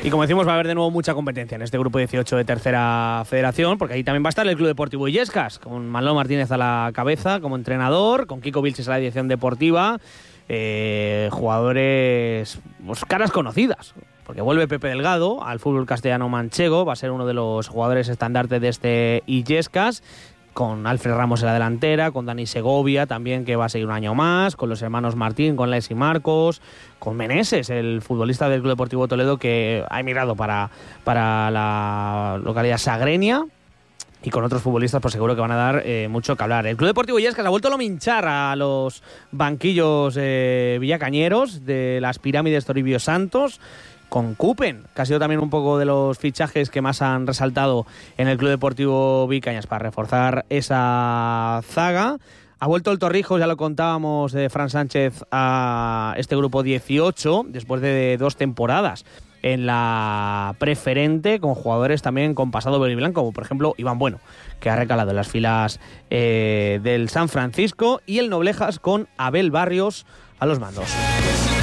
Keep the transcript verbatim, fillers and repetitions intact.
Y como decimos, va a haber de nuevo mucha competencia en este grupo dieciocho de Tercera Federación, porque ahí también va a estar el Club Deportivo Illescas, con Manolo Martínez a la cabeza como entrenador, con Kiko Vilches a la dirección deportiva, eh, jugadores, pues, caras conocidas, porque vuelve Pepe Delgado al fútbol castellano manchego, va a ser uno de los jugadores estandarte de este Illescas, con Alfred Ramos en la delantera, con Dani Segovia también, que va a seguir un año más, con los hermanos Martín, con Les y Marcos, con Meneses, el futbolista del Club Deportivo Toledo que ha emigrado para, para la localidad sagreña, y con otros futbolistas pues seguro que van a dar eh, mucho que hablar. El Club Deportivo Illescas ha vuelto a lominchar a los banquillos eh, villacañeros de las pirámides Toribio Santos, con Cupen, que ha sido también un poco de los fichajes que más han resaltado en el Club Deportivo Vicañas para reforzar esa zaga. Ha vuelto el Torrijos, ya lo contábamos, de Fran Sánchez a este grupo dieciocho, después de dos temporadas en la preferente, con jugadores también con pasado verde y blanco, como por ejemplo Iván Bueno, que ha recalado en las filas eh, del San Francisco, y el Noblejas con Abel Barrios a los mandos.